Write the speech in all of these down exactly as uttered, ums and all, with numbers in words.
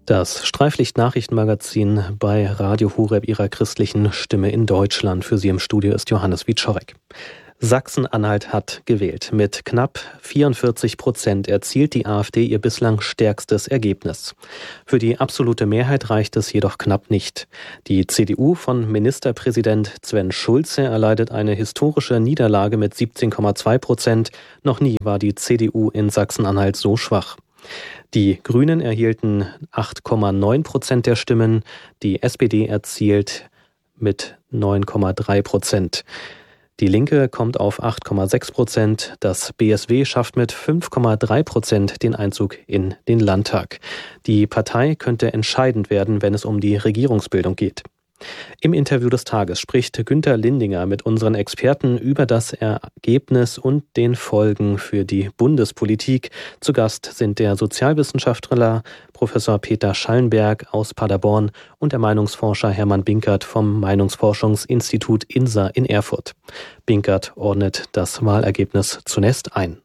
Das Streiflicht-Nachrichtenmagazin bei Radio Horeb, ihrer christlichen Stimme in Deutschland. Für Sie im Studio ist Johannes Wieczorek. Sachsen-Anhalt hat gewählt. Mit knapp vierundvierzig Prozent erzielt die AfD ihr bislang stärkstes Ergebnis. Für die absolute Mehrheit reicht es jedoch knapp nicht. Die C D U von Ministerpräsident Sven Schulze erleidet eine historische Niederlage mit siebzehn Komma zwei Prozent. Noch nie war die C D U in Sachsen-Anhalt so schwach. Die Grünen erhielten acht Komma neun Prozent der Stimmen. Die S P D erzielt mit neun Komma drei Prozent. Die Linke kommt auf acht Komma sechs Prozent. Das B S W schafft mit fünf Komma drei Prozent den Einzug in den Landtag. Die Partei könnte entscheidend werden, wenn es um die Regierungsbildung geht. Im Interview des Tages spricht Günther Lindinger mit unseren Experten über das Ergebnis und den Folgen für die Bundespolitik. Zu Gast sind der Sozialwissenschaftler Professor Peter Schallenberg aus Paderborn und der Meinungsforscher Hermann Binkert vom Meinungsforschungsinstitut I N S A in Erfurt. Binkert ordnet das Wahlergebnis zunächst ein.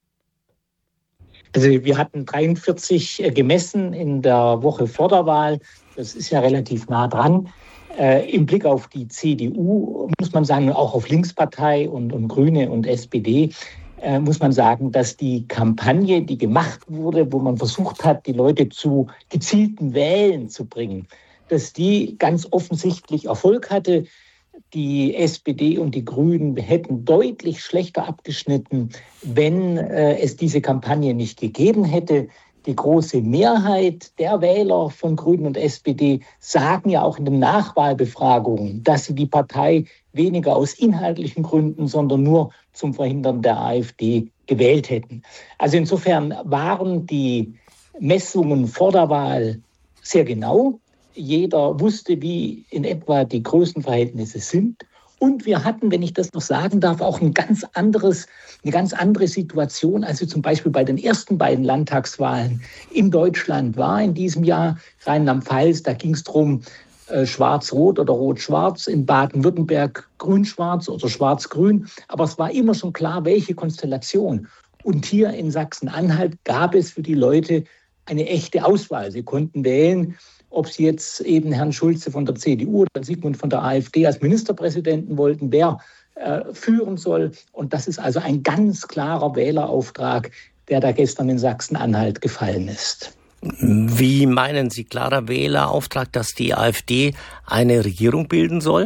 Also wir hatten dreiundvierzig gemessen in der Woche vor der Wahl. Das ist ja relativ nah dran. Äh, Im Blick auf die C D U muss man sagen, auch auf Linkspartei und, und Grüne und S P D, äh, muss man sagen, dass die Kampagne, die gemacht wurde, wo man versucht hat, die Leute zu gezielten Wählen zu bringen, dass die ganz offensichtlich Erfolg hatte. Die S P D und die Grünen hätten deutlich schlechter abgeschnitten, wenn äh, es diese Kampagne nicht gegeben hätte. Die große Mehrheit der Wähler von Grünen und S P D sagen ja auch in den Nachwahlbefragungen, dass sie die Partei weniger aus inhaltlichen Gründen, sondern nur zum Verhindern der AfD gewählt hätten. Also insofern waren die Messungen vor der Wahl sehr genau. Jeder wusste, wie in etwa die Größenverhältnisse sind. Und wir hatten, wenn ich das noch sagen darf, auch ein ganz anderes, eine ganz andere Situation, als sie zum Beispiel bei den ersten beiden Landtagswahlen in Deutschland war in diesem Jahr. Rheinland-Pfalz, da ging es darum, äh, Schwarz-Rot oder Rot-Schwarz, in Baden-Württemberg Grün-Schwarz oder Schwarz-Grün. Aber es war immer schon klar, welche Konstellation. Und hier in Sachsen-Anhalt gab es für die Leute eine echte Auswahl. Sie konnten wählen, ob sie jetzt eben Herrn Schulze von der C D U oder Sigmund von der AfD als Ministerpräsidenten wollten, wer äh, führen soll. Und das ist also ein ganz klarer Wählerauftrag, der da gestern in Sachsen-Anhalt gefallen ist. Wie meinen Sie, klarer Wählerauftrag, dass die AfD eine Regierung bilden soll?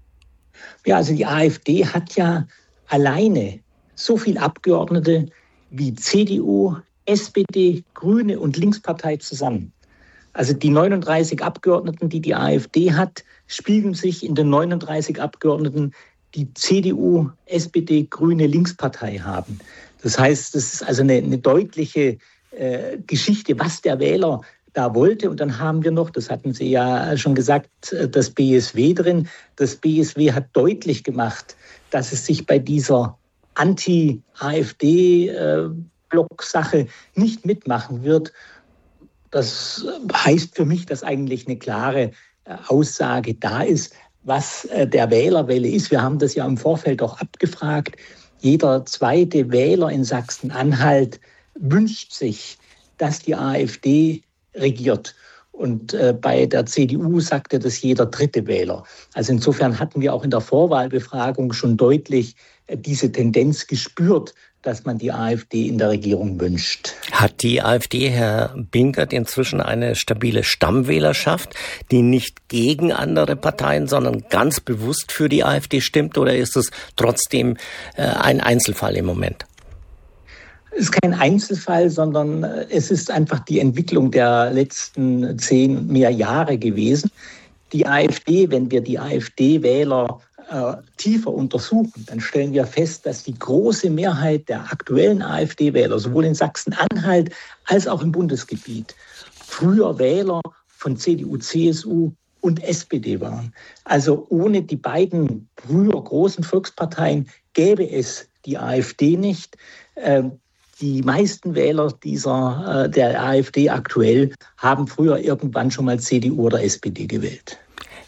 Ja, also die AfD hat ja alleine so viele Abgeordnete wie C D U, S P D, Grüne und Linkspartei zusammen. Also die neununddreißig Abgeordneten, die die AfD hat, spiegeln sich in den neununddreißig Abgeordneten, die C D U, S P D, Grüne, Linkspartei haben. Das heißt, das ist also eine, eine deutliche äh, Geschichte, was der Wähler da wollte. Und dann haben wir noch, das hatten Sie ja schon gesagt, das B S W drin. Das B S W hat deutlich gemacht, dass es sich bei dieser Anti-AfD-Block-Sache nicht mitmachen wird. Das heißt für mich, dass eigentlich eine klare Aussage da ist, was der Wählerwille ist. Wir haben das ja im Vorfeld auch abgefragt. Jeder zweite Wähler in Sachsen-Anhalt wünscht sich, dass die AfD regiert. Und bei der C D U sagte das jeder dritte Wähler. Also insofern hatten wir auch in der Vorwahlbefragung schon deutlich diese Tendenz gespürt, dass man die AfD in der Regierung wünscht. Hat die AfD, Herr Binkert, inzwischen eine stabile Stammwählerschaft, die nicht gegen andere Parteien, sondern ganz bewusst für die AfD stimmt? Oder ist es trotzdem äh, ein Einzelfall im Moment? Es ist kein Einzelfall, sondern es ist einfach die Entwicklung der letzten zehn mehr Jahre gewesen. Die AfD, wenn wir die AfD-Wähler äh, tiefer untersuchen, dann stellen wir fest, dass die große Mehrheit der aktuellen AfD-Wähler, sowohl in Sachsen-Anhalt als auch im Bundesgebiet, früher Wähler von C D U, C S U und S P D waren. Also ohne die beiden früher großen Volksparteien gäbe es die AfD nicht. Ähm, Die meisten Wähler dieser, der AfD aktuell haben früher irgendwann schon mal C D U oder S P D gewählt.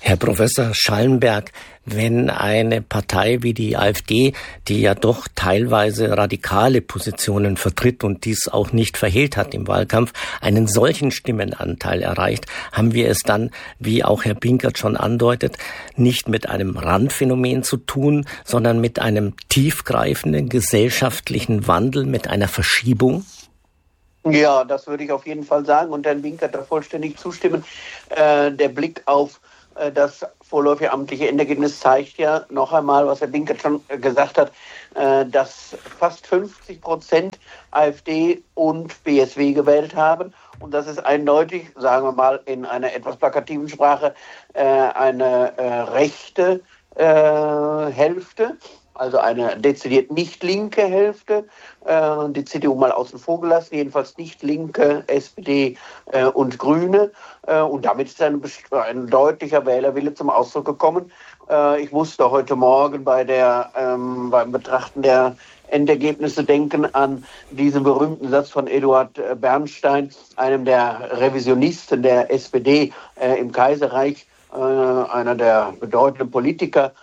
Herr Professor Schallenberg, wenn eine Partei wie die AfD, die ja doch teilweise radikale Positionen vertritt und dies auch nicht verhehlt hat im Wahlkampf, einen solchen Stimmenanteil erreicht, haben wir es dann, wie auch Herr Binkert schon andeutet, nicht mit einem Randphänomen zu tun, sondern mit einem tiefgreifenden gesellschaftlichen Wandel, mit einer Verschiebung? Ja, das würde ich auf jeden Fall sagen und Herrn Binkert da vollständig zustimmen. Äh, der Blick auf äh, das vorläufige amtliche Endergebnis zeigt ja noch einmal, was Herr Binkert schon äh, gesagt hat, äh, dass fast fünfzig Prozent AfD und B S W gewählt haben. Und das ist eindeutig, sagen wir mal in einer etwas plakativen Sprache, äh, eine äh, rechte äh, Hälfte. Also eine dezidiert nicht linke Hälfte, äh, die C D U mal außen vor gelassen, jedenfalls nicht linke, S P D äh, und Grüne. Äh, und damit ist ein, ein deutlicher Wählerwille zum Ausdruck gekommen. Äh, ich musste heute Morgen bei der, ähm, beim Betrachten der Endergebnisse denken an diesen berühmten Satz von Eduard Bernstein, einem der Revisionisten der S P D äh, im Kaiserreich, äh, einer der bedeutenden Politiker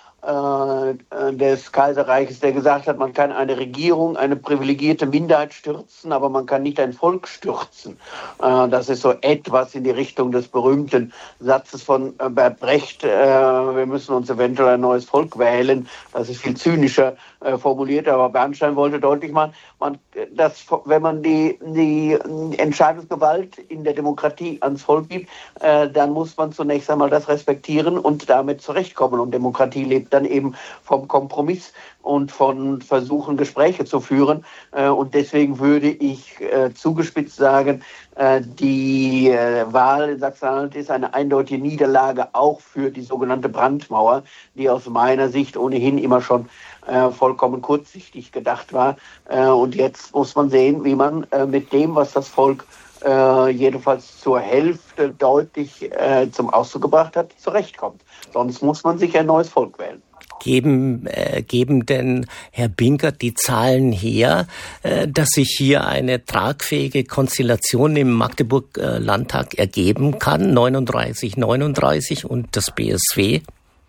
des Kaiserreiches, der gesagt hat, man kann eine Regierung, eine privilegierte Minderheit stürzen, aber man kann nicht ein Volk stürzen. Das ist so etwas in die Richtung des berühmten Satzes von Bert Brecht, wir müssen uns eventuell ein neues Volk wählen. Das ist viel zynischer formuliert, aber Bernstein wollte deutlich machen, man, dass, wenn man die, die Entscheidungsgewalt in der Demokratie ans Volk gibt, dann muss man zunächst einmal das respektieren und damit zurechtkommen. Und Demokratie lebt dann eben vom Kompromiss und von Versuchen, Gespräche zu führen. Und deswegen würde ich zugespitzt sagen, die Wahl in Sachsen-Anhalt ist eine eindeutige Niederlage auch für die sogenannte Brandmauer, die aus meiner Sicht ohnehin immer schon vollkommen kurzsichtig gedacht war. Und jetzt muss man sehen, wie man mit dem, was das Volk jedenfalls zur Hälfte deutlich zum Ausdruck gebracht hat, zurechtkommt. Sonst muss man sich ein neues Volk wählen. Geben, äh, geben denn, Herr Binkert, die Zahlen her, äh, dass sich hier eine tragfähige Konstellation im Magdeburg-Landtag äh, ergeben kann, neununddreißig neununddreißig und das B S W?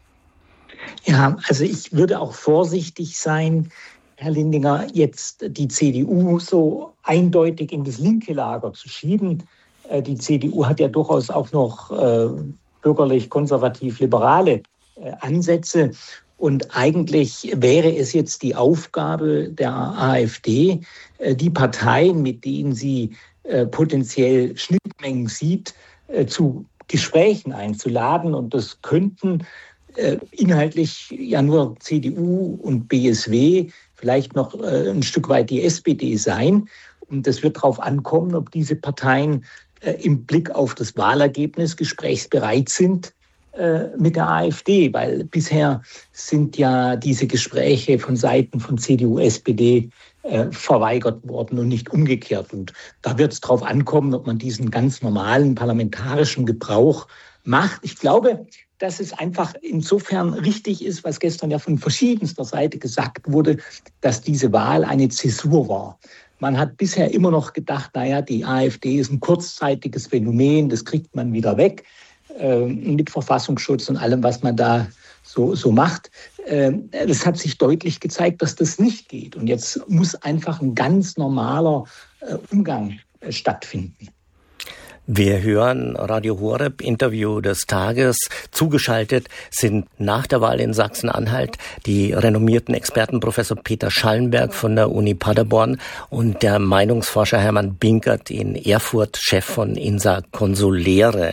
Ja, also ich würde auch vorsichtig sein, Herr Lindinger, jetzt die C D U so eindeutig in das linke Lager zu schieben. Äh, die C D U hat ja durchaus auch noch äh, bürgerlich-konservativ-liberale äh, Ansätze. Und eigentlich wäre es jetzt die Aufgabe der AfD, die Parteien, mit denen sie potenziell Schnittmengen sieht, zu Gesprächen einzuladen. Und das könnten inhaltlich ja nur C D U und B S W, vielleicht noch ein Stück weit die S P D sein. Und das wird darauf ankommen, ob diese Parteien im Blick auf das Wahlergebnis gesprächsbereit sind mit der AfD, weil bisher sind ja diese Gespräche von Seiten von C D U, S P D äh, verweigert worden und nicht umgekehrt. Und da wird es darauf ankommen, ob man diesen ganz normalen parlamentarischen Gebrauch macht. Ich glaube, dass es einfach insofern richtig ist, was gestern ja von verschiedenster Seite gesagt wurde, dass diese Wahl eine Zäsur war. Man hat bisher immer noch gedacht, naja, die AfD ist ein kurzzeitiges Phänomen, das kriegt man wieder weg. Mit Verfassungsschutz und allem, was man da so, so macht. Das hat sich deutlich gezeigt, dass das nicht geht. Und jetzt muss einfach ein ganz normaler Umgang stattfinden. Wir hören Radio Horeb, Interview des Tages. Zugeschaltet sind nach der Wahl in Sachsen-Anhalt die renommierten Experten Professor Peter Schallenberg von der Uni Paderborn und der Meinungsforscher Hermann Binkert in Erfurt, Chef von INSA Consulere.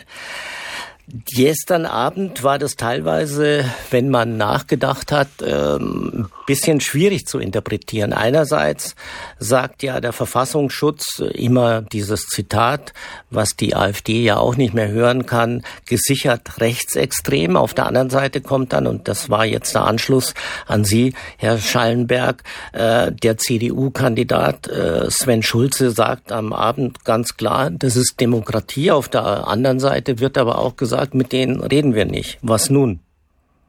Gestern Abend war das teilweise, wenn man nachgedacht hat, ein bisschen schwierig zu interpretieren. Einerseits sagt ja der Verfassungsschutz immer dieses Zitat, was die AfD ja auch nicht mehr hören kann, gesichert rechtsextrem. Auf der anderen Seite kommt dann, und das war jetzt der Anschluss an Sie, Herr Schallenberg, der C D U-Kandidat Sven Schulze sagt am Abend ganz klar, das ist Demokratie. Auf der anderen Seite wird aber auch gesagt, mit denen reden wir nicht. Was nun?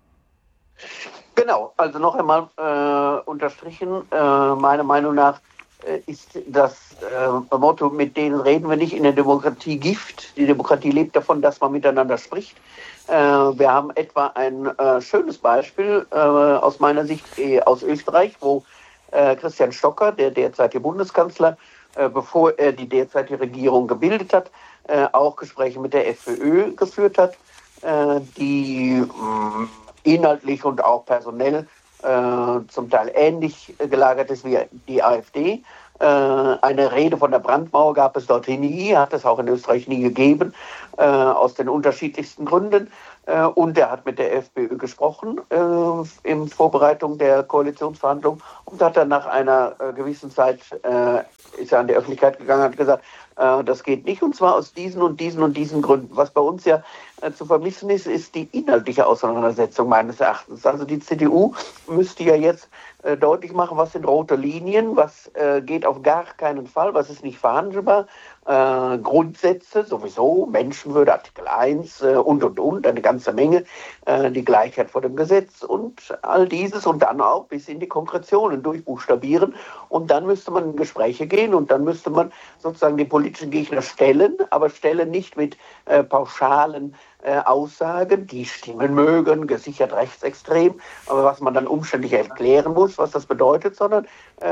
Genau, also noch einmal äh, unterstrichen, äh, meiner Meinung nach ist das äh, Motto, mit denen reden wir nicht, in der Demokratie Gift. Die Demokratie lebt davon, dass man miteinander spricht. Äh, wir haben etwa ein äh, schönes Beispiel äh, aus meiner Sicht äh, aus Österreich, wo äh, Christian Stocker, der derzeitige Bundeskanzler, äh, bevor er die derzeitige Regierung gebildet hat, äh, auch Gespräche mit der FPÖ geführt hat, äh, die mh, inhaltlich und auch personell Äh, zum Teil ähnlich äh, gelagert ist wie die AfD. Äh, eine Rede von der Brandmauer gab es dorthin nie, hat es auch in Österreich nie gegeben, äh, aus den unterschiedlichsten Gründen. Äh, und er hat mit der FPÖ gesprochen äh, in Vorbereitung der Koalitionsverhandlungen und hat dann nach einer äh, gewissen Zeit äh, ist er an die Öffentlichkeit gegangen und hat gesagt, äh, das geht nicht, und zwar aus diesen und diesen und diesen Gründen. Was bei uns ja äh, zu vermissen ist, ist die inhaltliche Auseinandersetzung meines Erachtens. Also die C D U müsste ja jetzt äh, deutlich machen, was sind rote Linien, was äh, geht auf gar keinen Fall, was ist nicht verhandelbar. Äh, Grundsätze sowieso, Menschenwürde, Artikel eins äh, und, und, und, eine ganze Menge, äh, die Gleichheit vor dem Gesetz und all dieses und dann auch bis in die Konkretionen durchbuchstabieren, und dann müsste man in Gespräche gehen und dann müsste man sozusagen die politischen Gegner stellen, aber stellen nicht mit äh, pauschalen äh, Aussagen, die stimmen mögen, gesichert rechtsextrem, aber was man dann umständlich erklären muss, was das bedeutet, sondern äh,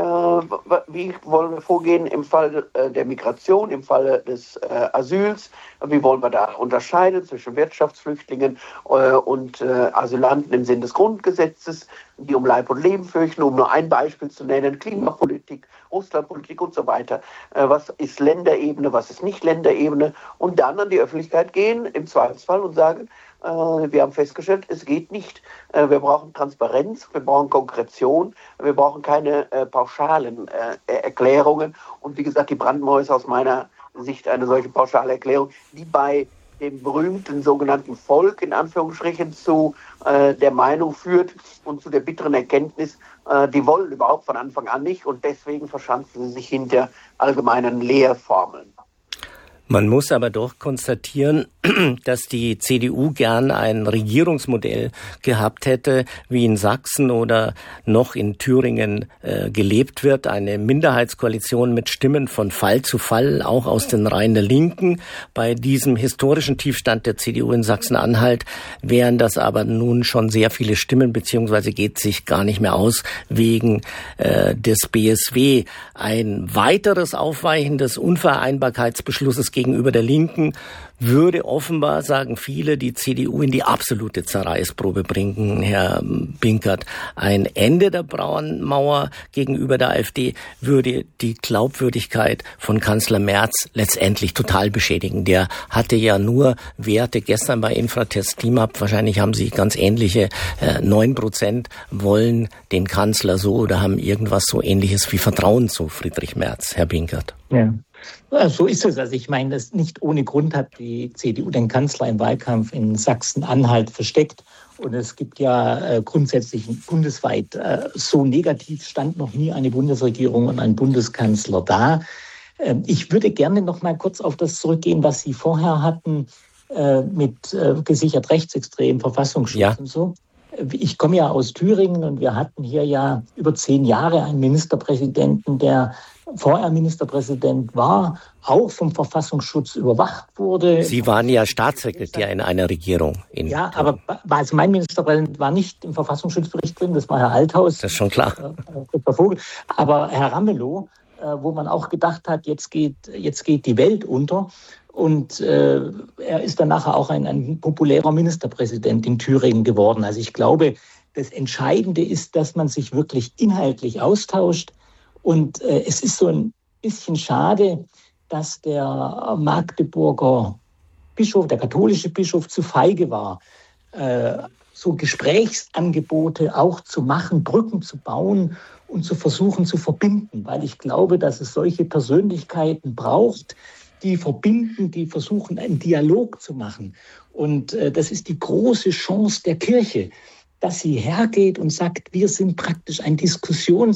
wie wollen wir vorgehen im Fall äh, der Migration, im Falle des äh, Asyls, wie wollen wir da unterscheiden zwischen Wirtschaftsflüchtlingen äh, und äh, Asylanten im Sinn des Grundgesetzes, die um Leib und Leben fürchten, um nur ein Beispiel zu nennen, Klimapolitik, Russlandpolitik und so weiter. Äh, was ist Länderebene, was ist nicht Länderebene, und dann an die Öffentlichkeit gehen, im Zweifelsfall, und sagen, äh, wir haben festgestellt, es geht nicht. Äh, wir brauchen Transparenz, wir brauchen Konkretion, wir brauchen keine äh, pauschalen äh, Erklärungen. Und wie gesagt, die Brandmauer ist aus meiner Sicht eine solche pauschale Erklärung, die bei dem berühmten sogenannten Volk in Anführungsstrichen zu äh, der Meinung führt und zu der bitteren Erkenntnis, äh, die wollen überhaupt von Anfang an nicht, und deswegen verschanzen sie sich hinter allgemeinen Lehrformeln. Man muss aber doch konstatieren, dass die C D U gern ein Regierungsmodell gehabt hätte, wie in Sachsen oder noch in Thüringen äh, gelebt wird. Eine Minderheitskoalition mit Stimmen von Fall zu Fall, auch aus den Reihen der Linken. Bei diesem historischen Tiefstand der C D U in Sachsen-Anhalt wären das aber nun schon sehr viele Stimmen, beziehungsweise geht sich gar nicht mehr aus wegen äh, des B S W. Ein weiteres Aufweichen des Unvereinbarkeitsbeschlusses gegenüber der Linken würde offenbar, sagen viele, die C D U in die absolute Zerreißprobe bringen, Herr Binkert. Ein Ende der Brandmauer gegenüber der AfD würde die Glaubwürdigkeit von Kanzler Merz letztendlich total beschädigen. Der hatte ja nur Werte gestern bei Infratest Klimap. Wahrscheinlich haben Sie ganz ähnliche. Neun äh, Prozent wollen den Kanzler so oder haben irgendwas so Ähnliches wie Vertrauen zu Friedrich Merz, Herr Binkert. Ja. So ist es. Also ich meine, das nicht ohne Grund hat die C D U den Kanzler im Wahlkampf in Sachsen-Anhalt versteckt. Und es gibt ja äh, grundsätzlich bundesweit äh, so negativ stand noch nie eine Bundesregierung und ein Bundeskanzler da. Äh, ich würde gerne noch mal kurz auf das zurückgehen, was Sie vorher hatten äh, mit äh, gesichert rechtsextremen Verfassungsschutz ja. und so. Ich komme ja aus Thüringen und wir hatten hier ja über zehn Jahre einen Ministerpräsidenten, der vorher Ministerpräsident war, auch vom Verfassungsschutz überwacht wurde. Sie waren ja Staatssekretär in einer Regierung. In ja, aber also mein Ministerpräsident war nicht im Verfassungsschutzbericht drin, das war Herr Althaus. Das ist schon klar. Äh, Vogel. Aber Herr Ramelow, äh, wo man auch gedacht hat, jetzt geht, jetzt geht die Welt unter. Und äh, er ist dann nachher auch ein, ein populärer Ministerpräsident in Thüringen geworden. Also ich glaube, das Entscheidende ist, dass man sich wirklich inhaltlich austauscht. Und äh, es ist so ein bisschen schade, dass der Magdeburger Bischof, der katholische Bischof, zu feige war, äh, so Gesprächsangebote auch zu machen, Brücken zu bauen und zu versuchen zu verbinden. Weil ich glaube, dass es solche Persönlichkeiten braucht, die verbinden, die versuchen, einen Dialog zu machen. Und äh, das ist die große Chance der Kirche, dass sie hergeht und sagt, wir sind praktisch ein Diskussions,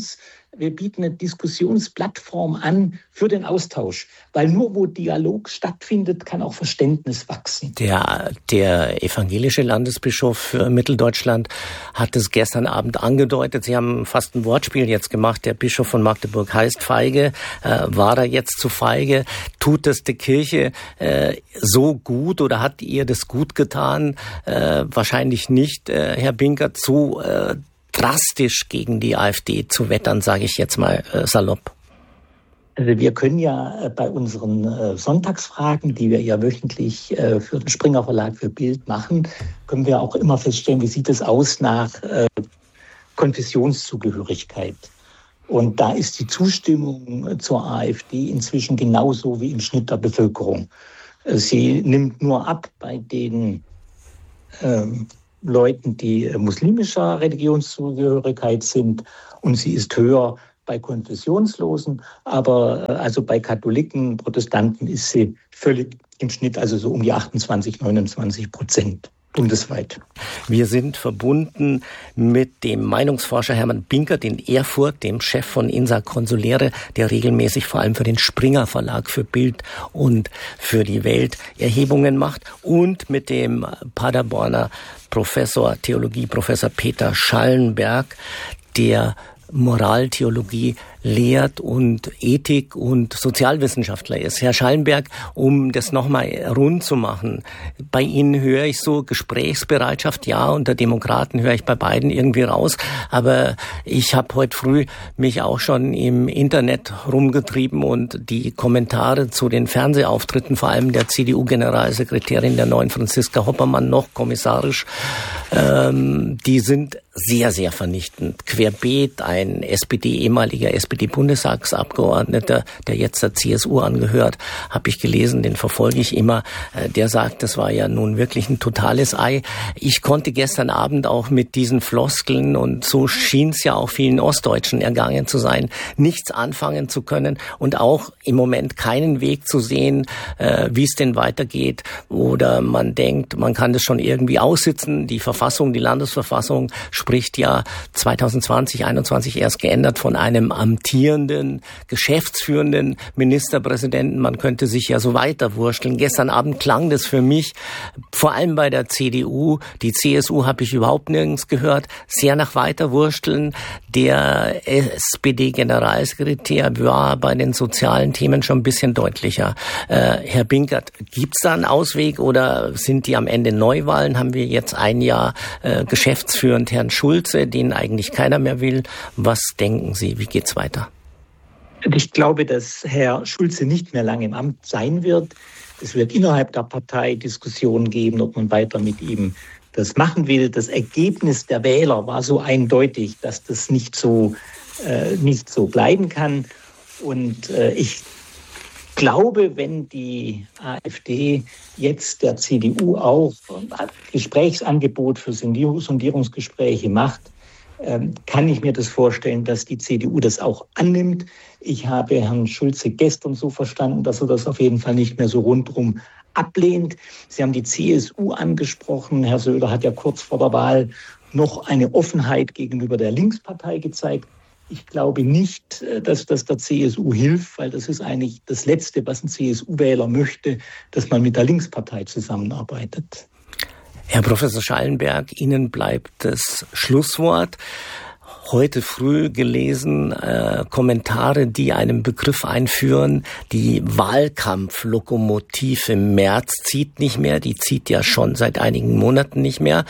wir bieten eine Diskussionsplattform an für den Austausch. Weil nur wo Dialog stattfindet, kann auch Verständnis wachsen. Der, der evangelische Landesbischof für Mitteldeutschland hat es gestern Abend angedeutet. Sie haben fast ein Wortspiel jetzt gemacht. Der Bischof von Magdeburg heißt feige. Äh, war er jetzt zu feige? Tut es der Kirche äh, so gut oder hat ihr das gut getan? Äh, wahrscheinlich nicht, äh, Herr Binkert, zu äh, drastisch gegen die AfD zu wettern, sage ich jetzt mal äh, salopp. Also wir können ja bei unseren äh, Sonntagsfragen, die wir ja wöchentlich äh, für den Springer Verlag für Bild machen, können wir auch immer feststellen, wie sieht es aus nach äh, Konfessionszugehörigkeit. Und da ist die Zustimmung zur AfD inzwischen genauso wie im Schnitt der Bevölkerung. Sie nimmt nur ab bei den ähm, Leuten, die muslimischer Religionszugehörigkeit sind, und sie ist höher bei Konfessionslosen, aber also bei Katholiken, Protestanten ist sie völlig im Schnitt, also so um die achtundzwanzig, neunundzwanzig Prozent. Bundesweit. Wir sind verbunden mit dem Meinungsforscher Hermann Binkert in Erfurt, dem Chef von INSA Consulere, der regelmäßig vor allem für den Springer Verlag für Bild und für die Welt Erhebungen macht, und mit dem Paderborner Professor Theologie, Professor Peter Schallenberg, der Moraltheologie lehrt und Ethik und Sozialwissenschaftler ist. Herr Schallenberg, um das nochmal rund zu machen, bei Ihnen höre ich so Gesprächsbereitschaft, ja, unter Demokraten höre ich bei beiden irgendwie raus, aber ich habe heute früh mich auch schon im Internet rumgetrieben und die Kommentare zu den Fernsehauftritten, vor allem der C D U-Generalsekretärin, der neuen Franziska Hoppermann, noch kommissarisch, ähm, die sind sehr, sehr vernichtend. Querbeet, ein S P D, ehemaliger S P D-Bundestagsabgeordneter, der jetzt der C S U angehört, habe ich gelesen, den verfolge ich immer, der sagt, das war ja nun wirklich ein totales Ei. Ich konnte gestern Abend auch mit diesen Floskeln, und so schien es ja auch vielen Ostdeutschen ergangen zu sein, nichts anfangen zu können und auch im Moment keinen Weg zu sehen, äh, wie es denn weitergeht. Oder man denkt, man kann das schon irgendwie aussitzen. Die Verfassung, die Landesverfassung spricht ja zwanzig zwanzig, einundzwanzig erst geändert von einem amtierenden, geschäftsführenden Ministerpräsidenten. Man könnte sich ja so weiter wursteln. Gestern Abend klang das für mich, vor allem bei der C D U, die C S U habe ich überhaupt nirgends gehört, sehr nach Weiterwursteln. Der S P D-Generalsekretär war bei den sozialen Themen schon ein bisschen deutlicher. Äh, Herr Binkert, gibt es da einen Ausweg oder sind die am Ende Neuwahlen? Haben wir jetzt ein Jahr äh, geschäftsführend Herrn Schulze, den eigentlich keiner mehr will? Was denken Sie? Wie geht's weiter? Ich glaube, dass Herr Schulze nicht mehr lange im Amt sein wird. Es wird innerhalb der Partei Diskussionen geben, ob man weiter mit ihm das machen will. Das Ergebnis der Wähler war so eindeutig, dass das nicht so, äh, nicht so bleiben kann. Und äh, ich glaube, wenn die AfD jetzt der C D U auch ein Gesprächsangebot für Sondierungsgespräche macht, kann ich mir das vorstellen, dass die C D U das auch annimmt. Ich habe Herrn Schulze gestern so verstanden, dass er das auf jeden Fall nicht mehr so rundherum ablehnt. Sie haben die C S U angesprochen. Herr Söder hat ja kurz vor der Wahl noch eine Offenheit gegenüber der Linkspartei gezeigt. Ich glaube nicht, dass das der C S U hilft, weil das ist eigentlich das Letzte, was ein C S U-Wähler möchte, dass man mit der Linkspartei zusammenarbeitet. Herr Professor Schallenberg, Ihnen bleibt das Schlusswort. Heute früh gelesen äh, Kommentare, die einen Begriff einführen. Die Wahlkampflokomotive Merz zieht nicht mehr. Die zieht ja schon seit einigen Monaten nicht mehr.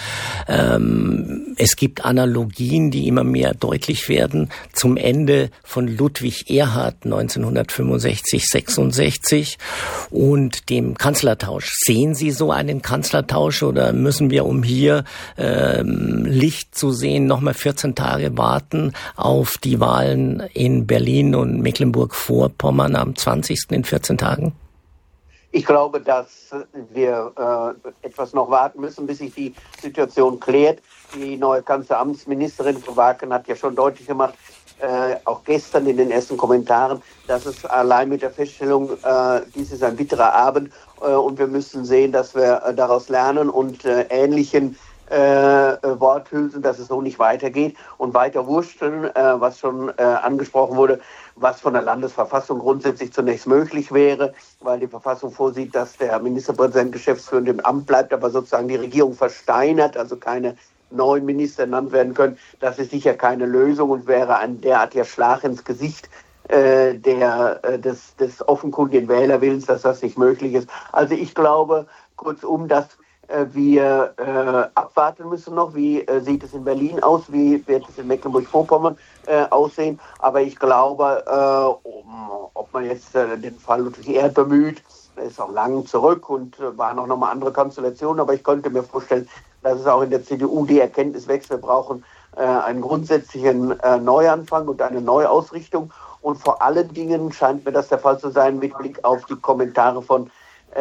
Ähm, es gibt Analogien, die immer mehr deutlich werden zum Ende von Ludwig Erhard neunzehnhundertfünfundsechzig sechsundsechzig und dem Kanzlertausch. Sehen Sie so einen Kanzlertausch oder müssen wir, um hier ähm, Licht zu sehen, nochmal vierzehn Tage warten auf die Wahlen in Berlin und Mecklenburg-Vorpommern am zwanzigsten in vierzehn Tagen? Ich glaube, dass wir äh, etwas noch warten müssen, bis sich die Situation klärt. Die neue Kanzleramtsministerin Frau Wagen hat ja schon deutlich gemacht, äh, auch gestern in den ersten Kommentaren, dass es allein mit der Feststellung, äh, dies ist ein bitterer Abend äh, und wir müssen sehen, dass wir äh, daraus lernen und äh, ähnlichen äh, Worthülsen, dass es so nicht weitergeht und weiter wursteln, äh, was schon äh, angesprochen wurde, was von der Landesverfassung grundsätzlich zunächst möglich wäre, weil die Verfassung vorsieht, dass der Ministerpräsident geschäftsführend im Amt bleibt, aber sozusagen die Regierung versteinert, also keine neuen Minister ernannt werden können. Das ist sicher keine Lösung und wäre ein derartiger Schlag ins Gesicht äh, der, äh, des, des offenkundigen Wählerwillens, dass das nicht möglich ist. Also ich glaube, kurzum, dass äh, wir äh, abwarten müssen noch, wie äh, sieht es in Berlin aus, wie wird es in Mecklenburg-Vorpommern äh, aussehen. Aber ich glaube, äh, um, ob man jetzt äh, den Fall Ludwig Erhard bemüht, der ist auch lang zurück und äh, waren auch nochmal andere Konstellationen, aber ich könnte mir vorstellen, dass es auch in der C D U die Erkenntnis wächst, wir brauchen äh, einen grundsätzlichen äh, Neuanfang und eine Neuausrichtung. Und vor allen Dingen scheint mir das der Fall zu sein mit Blick auf die Kommentare von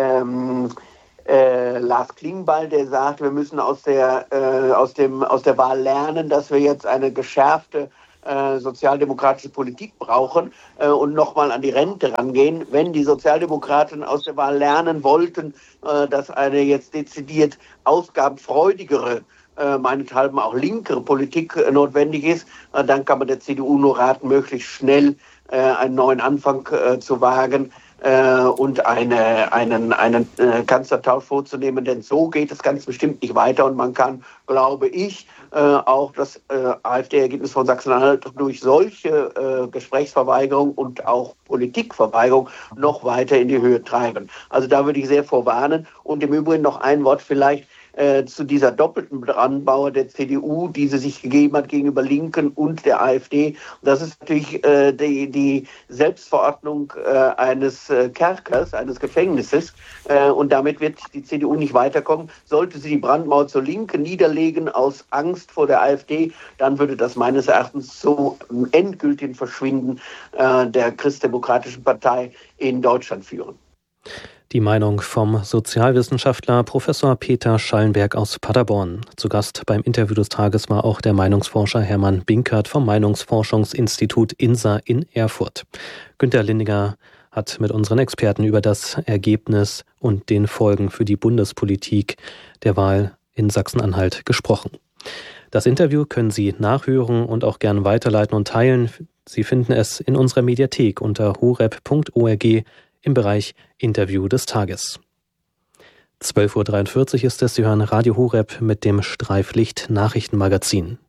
ähm, äh, Lars Klingbeil, der sagt, wir müssen aus der, äh, aus dem, aus der Wahl lernen, dass wir jetzt eine geschärfte äh, sozialdemokratische Politik brauchen äh, und nochmal an die Rente rangehen. Wenn die Sozialdemokraten aus der Wahl lernen wollten, äh, dass eine jetzt dezidiert ausgabenfreudigere, äh, meinethalben auch linkere Politik äh, notwendig ist, äh, dann kann man der C D U nur raten, möglichst schnell äh, einen neuen Anfang äh, zu wagen äh, und eine, einen, einen äh, Kanzlertausch vorzunehmen, denn so geht es ganz bestimmt nicht weiter und man kann, glaube ich, äh, auch das äh, AfD-Ergebnis von Sachsen-Anhalt durch solche äh, Gesprächsverweigerung und auch Politikverweigerung noch weiter in die Höhe treiben. Also da würde ich sehr vorwarnen. Und im Übrigen noch ein Wort vielleicht äh, zu dieser doppelten Brandmauer der C D U, die sie sich gegeben hat gegenüber Linken und der AfD. Das ist natürlich äh, die, die Selbstverordnung äh, eines äh, Kerkers, eines Gefängnisses. Äh, und damit wird die C D U nicht weiterkommen. Sollte sie die Brandmauer zur Linken niederlegen aus Angst vor der AfD, dann würde das meines Erachtens zu endgültigen Verschwinden äh, der Christdemokratischen Partei in Deutschland führen. Die Meinung vom Sozialwissenschaftler Professor Peter Schallenberg aus Paderborn. Zu Gast beim Interview des Tages war auch der Meinungsforscher Hermann Binkert vom Meinungsforschungsinstitut INSA in Erfurt. Günter Lindinger hat mit unseren Experten über das Ergebnis und den Folgen für die Bundespolitik der Wahl in Sachsen-Anhalt gesprochen. Das Interview können Sie nachhören und auch gern weiterleiten und teilen. Sie finden es in unserer Mediathek unter horeb punkt org im Bereich Interview des Tages. zwölf Uhr dreiundvierzig ist es, Sie hören Radio Horeb mit dem Streiflicht Nachrichtenmagazin.